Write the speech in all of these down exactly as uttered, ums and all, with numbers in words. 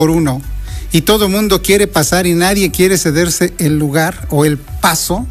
por uno y todo mundo quiere pasar y nadie quiere cederse el lugar o el paso,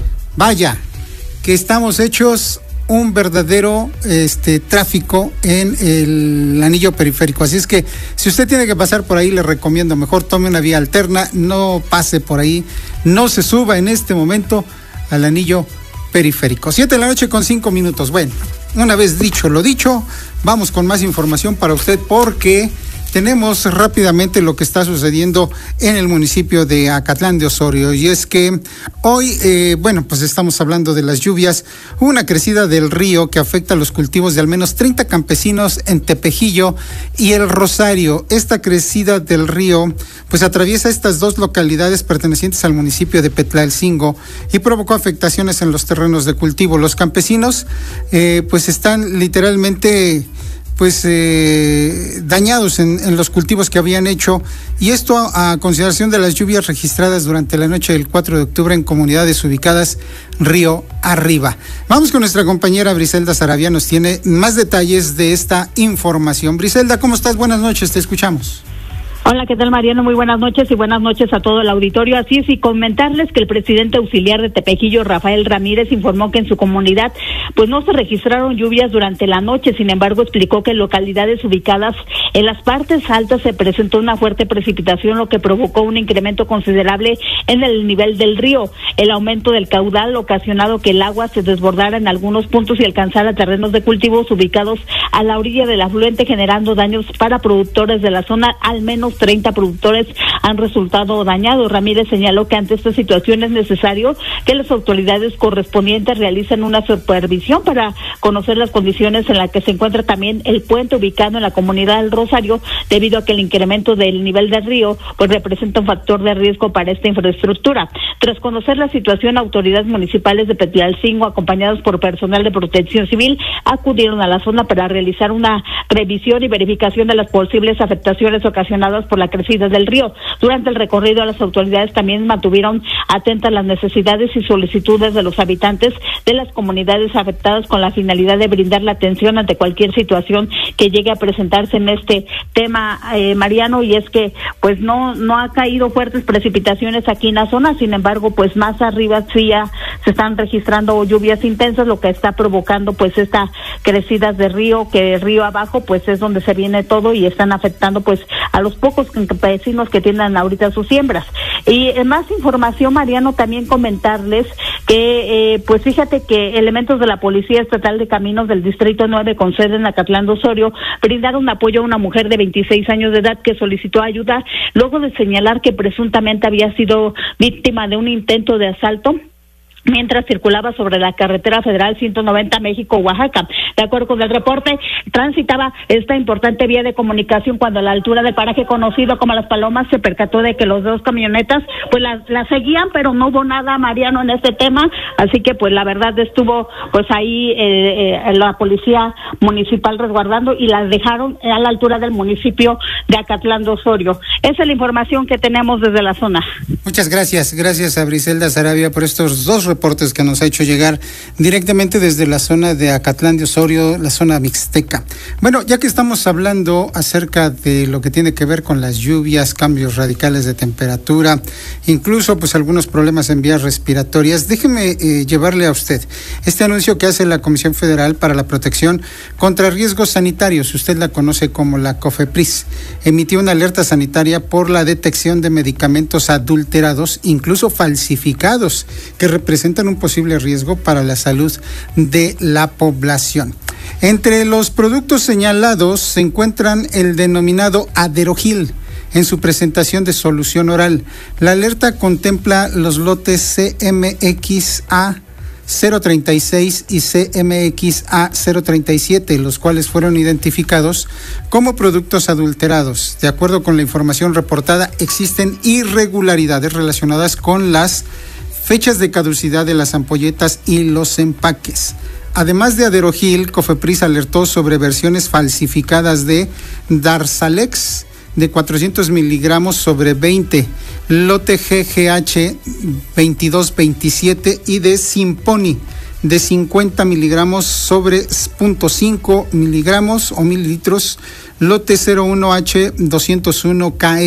vaya, que estamos hechos un verdadero este tráfico en el anillo periférico. Así es que si usted tiene que pasar por ahí, le recomiendo mejor tome una vía alterna, no pase por ahí, no se suba en este momento al anillo periférico. Siete de la noche con cinco minutos. Bueno, una vez dicho lo dicho, vamos con más información para usted porque tenemos rápidamente lo que está sucediendo en el municipio de Acatlán de Osorio, y es que hoy, eh, bueno, pues estamos hablando de las lluvias, hubo una crecida del río que afecta a los cultivos de al menos treinta campesinos en Tepejillo y El Rosario. Esta crecida del río, pues atraviesa estas dos localidades pertenecientes al municipio de Petlalcingo y provocó afectaciones en los terrenos de cultivo. Los campesinos, eh, pues están literalmente pues eh, dañados en, en los cultivos que habían hecho, y esto a, a consideración de las lluvias registradas durante la noche del cuatro de octubre en comunidades ubicadas río arriba. Vamos con nuestra compañera Briselda Saravia, nos tiene más detalles de esta información. Briselda, ¿cómo estás? Buenas noches, te escuchamos. Hola, ¿qué tal, Mariano? Muy buenas noches y buenas noches a todo el auditorio. Así es, y comentarles que el presidente auxiliar de Tepejillo, Rafael Ramírez, informó que en su comunidad pues no se registraron lluvias durante la noche. Sin embargo, explicó que en localidades ubicadas en las partes altas se presentó una fuerte precipitación, lo que provocó un incremento considerable en el nivel del río. El aumento del caudal ocasionado que el agua se desbordara en algunos puntos y alcanzara terrenos de cultivos ubicados a la orilla del afluente, generando daños para productores de la zona. Al menos treinta productores han resultado dañados. Ramírez señaló que ante esta situación es necesario que las autoridades correspondientes realicen una supervisión para conocer las condiciones en las que se encuentra también el puente ubicado en la comunidad del Rosario, debido a que el incremento del nivel del río pues representa un factor de riesgo para esta infraestructura. Tras conocer la situación, autoridades municipales de Petlalcingo, acompañados por personal de Protección Civil, acudieron a la zona para realizar una revisión y verificación de las posibles afectaciones ocasionadas por la crecida del río. Durante el recorrido, las autoridades también mantuvieron atentas las necesidades y solicitudes de los habitantes de las comunidades afectadas, con la finalidad de brindar la atención ante cualquier situación que llegue a presentarse en este tema, eh, Mariano, y es que pues no no ha caído fuertes precipitaciones aquí en la zona. Sin embargo, pues más arriba sí ya se están registrando lluvias intensas, lo que está provocando pues esta crecidas de río, que río abajo pues es donde se viene todo, y están afectando pues a los pocos campesinos que tienen ahorita sus siembras. Y eh, más información, Mariano, también comentarles que eh, pues fíjate que elementos de la Policía Estatal de Caminos del Distrito nueve, con sede en Acatlán de Osorio, brindaron apoyo a una mujer de veintiséis años de edad que solicitó ayuda luego de señalar que presuntamente había sido víctima de un intento de asalto mientras circulaba sobre la carretera federal ciento noventa México-Oaxaca. De acuerdo con el reporte, transitaba esta importante vía de comunicación cuando a la altura del paraje conocido como Las Palomas se percató de que los dos camionetas pues la, la seguían, pero no hubo nada, Mariano, en este tema. Así que pues la verdad estuvo pues ahí eh, eh, la policía municipal resguardando y las dejaron a la altura del municipio de Acatlán de Osorio. Esa es la información que tenemos desde la zona. Muchas gracias, gracias a Briselda Saravia por estos dos reportes que nos ha hecho llegar directamente desde la zona de Acatlán de Osorio, la zona mixteca. Bueno, ya que estamos hablando acerca de lo que tiene que ver con las lluvias, cambios radicales de temperatura, incluso pues algunos problemas en vías respiratorias, déjeme eh, llevarle a usted este anuncio que hace la Comisión Federal para la Protección contra Riesgos Sanitarios, usted la conoce como la COFEPRIS, emitió una alerta sanitaria por la detección de medicamentos adulterados, incluso falsificados, que representan un posible riesgo para la salud de la población. Entre los productos señalados se encuentran el denominado Aderogil en su presentación de solución oral. La alerta contempla los lotes C M X A cero treinta y seis y C M X A cero treinta y siete, los cuales fueron identificados como productos adulterados. De acuerdo con la información reportada, existen irregularidades relacionadas con las fechas de caducidad de las ampolletas y los empaques. Además de Aderogil, COFEPRIS alertó sobre versiones falsificadas de Darzalex de cuatrocientos miligramos sobre veinte, lote G G H veintidós veintisiete y de Simponi de cincuenta miligramos sobre punto cinco miligramos o mililitros, lote cero uno H doscientos uno K